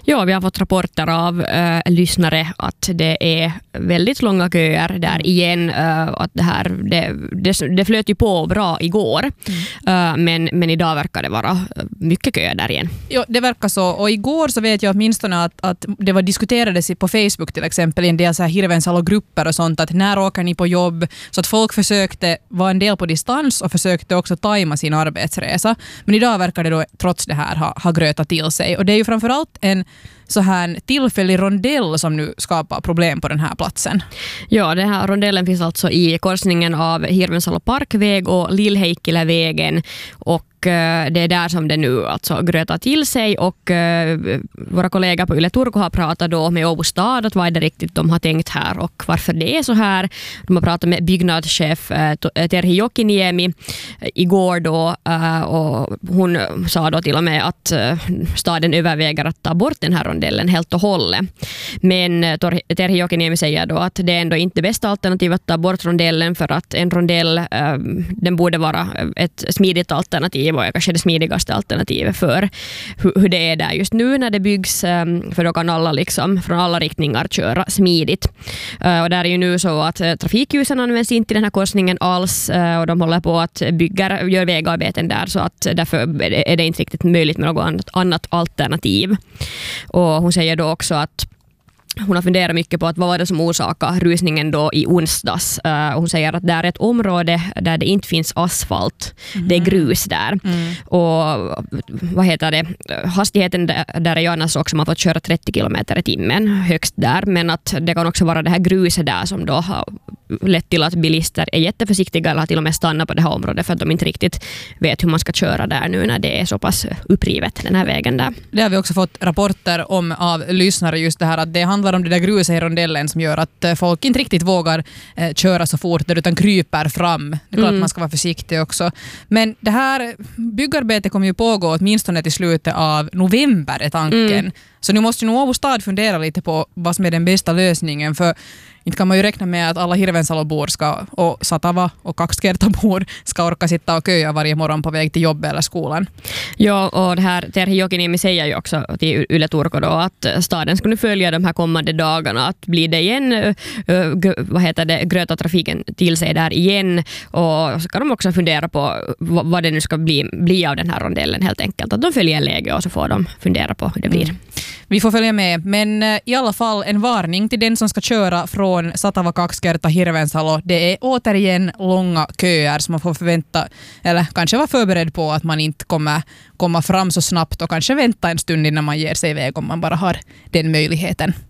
Ja, vi har fått rapporter av lyssnare att det är väldigt långa köer där igen. Att det flöt ju på bra igår. Men idag verkar det vara mycket köer där igen. Ja, det verkar så. Och igår så vet jag åtminstone att det diskuterades på Facebook till exempel i en del så här Hirvensalo-grupper och sånt, att när åker ni på jobb, så att folk försökte vara en del på distans och försökte också tajma sin arbetsresa. Men idag verkar det då trots det här ha grötat till sig. Och det är ju framförallt en så här tillfällig rondell som nu skapar problem på den här platsen. Ja, den här rondellen finns alltså i korsningen av Hirvensalo parkväg och Lillheikkilävägen, och det är där som det nu alltså grötar till sig, och våra kollegor på Yle Turku har pratat då med Åbo stad att vad är det riktigt de har tänkt här och varför det är så här. De har pratat med byggnadschef Terhi Jokiniemi igår då, och hon sa då till och med att staden överväger att ta bort den här rondellen helt och hållet. Men Terhi Jokiniemi säger då att det är ändå inte bästa alternativ att ta bort rondellen, för att en rondell den borde vara ett smidigt alternativ, och kanske det smidigaste alternativet för hur det är där just nu när det byggs, för då kan alla liksom från alla riktningar köra smidigt. Och där är ju nu så att trafikljusen används inte i den här korsningen alls, och de håller på att gör vägarbeten där, så att därför är det inte riktigt möjligt med något annat alternativ. Och hon säger då också att hon har funderat mycket på att vad var det som orsakar rusningen då i onsdags. Hon säger att det är ett område där det inte finns asfalt. Det är grus där. Och vad heter det? Hastigheten där är ju annars också, man får köra 30 kilometer i timmen högst där. Men att det kan också vara det här gruset där som då har lett till att bilister är jätteförsiktiga eller har till och med stannat på det här området för att de inte riktigt vet hur man ska köra där nu när det är så pass upprivet, den här vägen där. Det har vi också fått rapporter om av lyssnare, just det här att det handlar om det där gruset i rondellen som gör att folk inte riktigt vågar köra så fort där, utan kryper fram. Det är klart att man ska vara försiktig också. Men det här byggarbetet kommer ju pågå åtminstone till slutet av november är tanken. Så nu måste ju Åbo stad fundera lite på vad som är den bästa lösningen, för inte kan man ju räkna med att alla Hirvensalobor och Satava och Kakskertabor ska orka sitta och köa varje morgon på väg till jobb eller skolan. Ja, och det här Terhi Jokiniemi säger ju också till Yle Turku då att staden skulle följa de här kommande dagarna, att blir det igen gröta trafiken till sig där igen, och så kan de också fundera på vad det nu ska bli av den här rondellen helt enkelt, att de följer läge och så får de fundera på hur det blir. Vi får följa med, men i alla fall en varning till den som ska köra från Satava, Kakskerta, Hirvensalo. Det är återigen långa köer som man får förvänta, eller kanske vara förberedd på att man inte kommer komma fram så snabbt, och kanske vänta en stund innan man ger sig iväg om man bara har den möjligheten.